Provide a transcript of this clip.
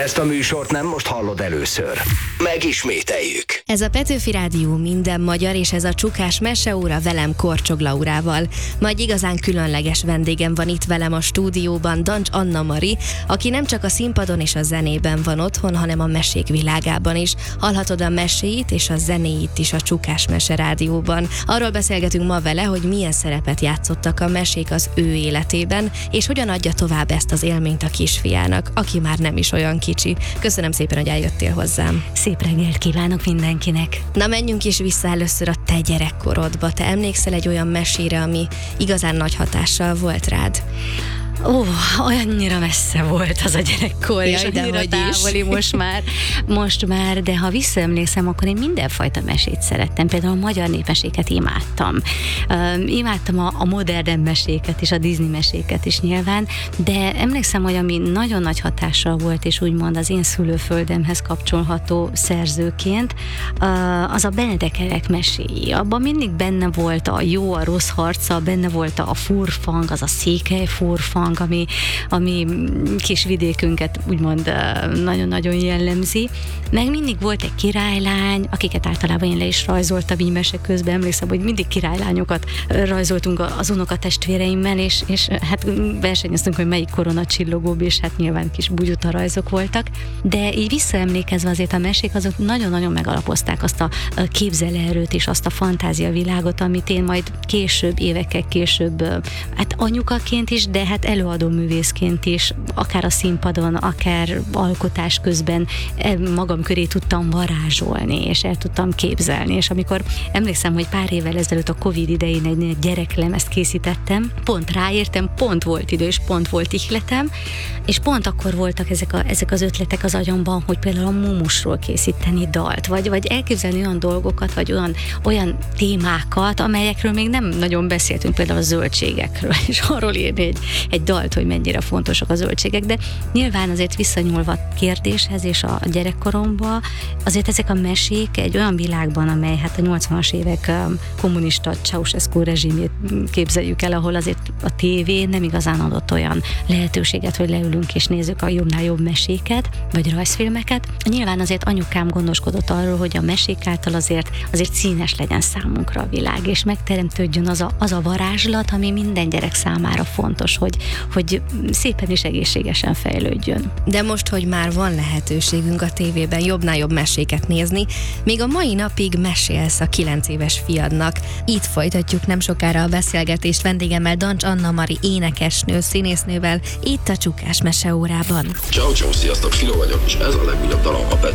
Ezt a műsort nem most hallod először. Megismételjük. Ez a Petőfi Rádió minden magyar, és ez a Csukás meseóra velem, Korcsog Laurával. Ma egy igazán különleges vendégem van itt velem a stúdióban, Dancs Anna-Mari, aki nem csak a színpadon és a zenében van otthon, hanem a mesék világában is. Hallhatod a meséit és a zenéit is a Csukás Mese Rádióban. Arról beszélgetünk ma vele, hogy milyen szerepet játszottak a mesék az ő életében, és hogyan adja tovább ezt az élményt a kisfiának, aki már nem is olyan kicsi. Köszönöm szépen, hogy eljöttél hozzám. Szép reggelt kívánok mindenkinek! Na, menjünk is vissza először a te gyerekkorodba. Te emlékszel egy olyan mesére, ami igazán nagy hatással volt rád? Annyira messze volt az a gyerekkor, és annyira távoli most már, de ha visszaemlékszem, akkor én mindenfajta mesét szerettem. Például a magyar népmeséket imádtam. Imádtam a modern meséket és a Disney meséket is nyilván, de emlékszem, hogy ami nagyon nagy hatással volt, és úgymond az én szülőföldemhez kapcsolható szerzőként, az a Benedek Erek meséi. Abban mindig benne volt a jó, a rossz harca, benne volt a furfang, az a székely furfang, ami kis vidékünket úgymond nagyon-nagyon jellemzi. Meg mindig volt egy királylány, akiket általában én le is rajzoltam így mese közben. Emlékszem, hogy mindig királylányokat rajzoltunk az unokatestvéreimmel, és hát versenyeztünk, hogy melyik korona csillogóbb, és hát nyilván kis bugyuta rajzok voltak. De így visszaemlékezve azért a mesék azok nagyon-nagyon megalapozták azt a képzelőerőt és azt a fantáziavilágot, amit én majd évekkel később, hát anyukaként is, de hát előadó művészként is, akár a színpadon, akár alkotás közben magam köré tudtam varázsolni, és el tudtam képzelni. És amikor emlékszem, hogy pár évvel ezelőtt a Covid idején egy gyereklemezt készítettem, pont ráértem, pont volt idő, és pont volt ihletem, és pont akkor voltak ezek az ötletek az agyamban, hogy például a mumusról készíteni dalt, vagy elképzelni olyan dolgokat, vagy olyan témákat, amelyekről még nem nagyon beszéltünk, például a zöldségekről, és arról írni egy dalt, hogy mennyire fontosak a zöldségek, de nyilván azért visszanyúlva a kérdéshez és a gyerekkoromba, azért ezek a mesék egy olyan világban, amely hát a 80-as évek kommunista Ceausescu rezsimét képzeljük el, ahol azért a tévé nem igazán adott olyan lehetőséget, hogy leülünk és nézzük a jobbnál jobb meséket, vagy rajzfilmeket. Nyilván azért anyukám gondoskodott arról, hogy a mesék által azért színes legyen számunkra a világ, és megteremtődjön az a varázslat, ami minden gyerek számára fontos, hogy szépen és egészségesen fejlődjön. De most, hogy már van lehetőségünk a tévében jobbnál jobb meséket nézni, még a mai napig mesélsz a 9 éves fiadnak. Itt folytatjuk nem sokára a beszélgetést vendégemmel, Dancs Anna-Mari énekesnő, színésznővel, itt a Csukás meseórában. Ciao, sziasztok, Filó vagyok, és ez a legújabb dalom.